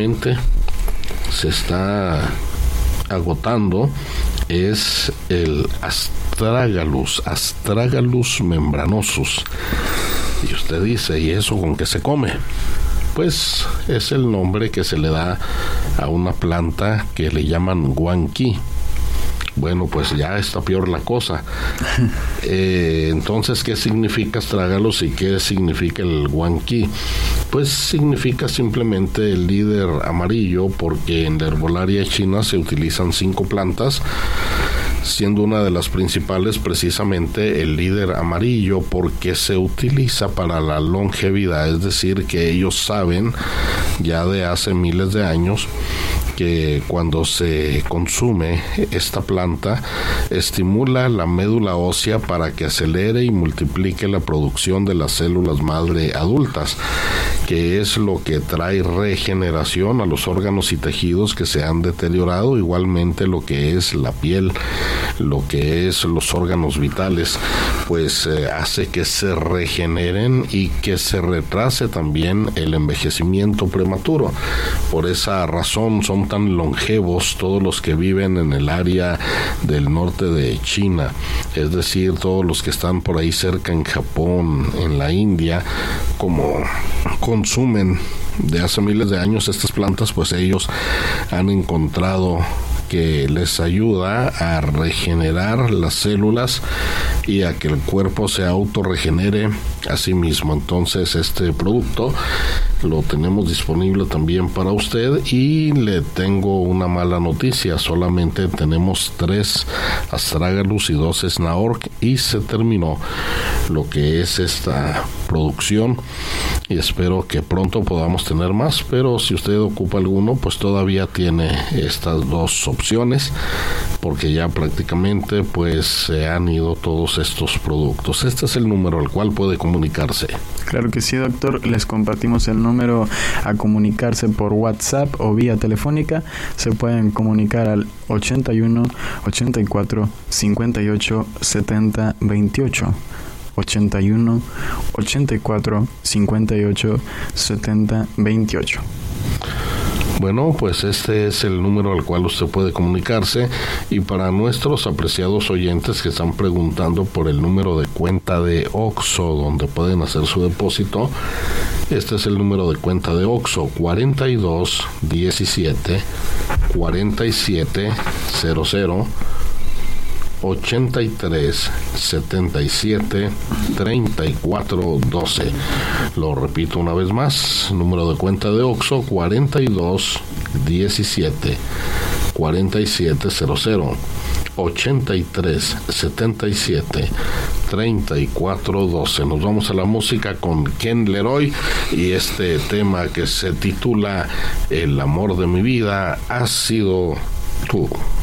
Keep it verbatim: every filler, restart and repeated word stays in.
se está agotando es el Astragalus, Astragalus membranosus. Y usted dice, ¿y eso con qué se come? Pues es el nombre que se le da a una planta que le llaman guanqui. Bueno, pues ya está peor la cosa. Eh, entonces, ¿qué significa Astragalus y qué significa el guanqui? Pues significa simplemente el líder amarillo, porque en la herbolaria china se utilizan cinco plantas, siendo una de las principales precisamente el líder amarillo, porque se utiliza para la longevidad. Es decir, que ellos saben ya de hace miles de años que cuando se consume esta planta estimula la médula ósea para que acelere y multiplique la producción de las células madre adultas, que es lo que trae regeneración a los órganos y tejidos que se han deteriorado, igualmente lo que es la piel, lo que es los órganos vitales, pues eh, hace que se regeneren y que se retrase también el envejecimiento prematuro. Por esa razón son tan longevos todos los que viven en el área del norte de China, es decir, todos los que están por ahí cerca en Japón, en la India, como consumen de hace miles de años estas plantas, pues ellos han encontrado que les ayuda a regenerar las células y a que el cuerpo se autorregenere a sí mismo. Entonces este producto lo tenemos disponible también para usted, y le tengo una mala noticia: solamente tenemos tres Astragalus y dos Snaork y se terminó lo que es esta producción, y espero que pronto podamos tener más, pero si usted ocupa alguno, pues todavía tiene estas dos opciones, porque ya prácticamente pues se han ido todos estos productos. Este es el número al cual puede comunicarse. Claro que sí, doctor. Les compartimos el número a comunicarse por WhatsApp o vía telefónica. Se pueden comunicar al ochenta y uno, ochenta y cuatro, cincuenta y ocho, setenta, veintiocho. ochenta y uno, ochenta y cuatro, cincuenta y ocho, setenta, veintiocho. Bueno, pues este es el número al cual usted puede comunicarse, y para nuestros apreciados oyentes que están preguntando por el número de cuenta de Oxxo donde pueden hacer su depósito, este es el número de cuenta de Oxxo: cuarenta y dos, diecisiete, cuarenta y siete, cero cero, ochenta y tres, setenta y siete, treinta y cuatro, doce. Lo repito una vez más: número de cuenta de Oxxo cuarenta y dos, diecisiete, cuarenta y siete, cero cero, ochenta y tres, setenta y siete, treinta y cuatro, doce. Nos vamos a la música con Ken Leroy y este tema que se titula El amor de mi vida ha sido tú.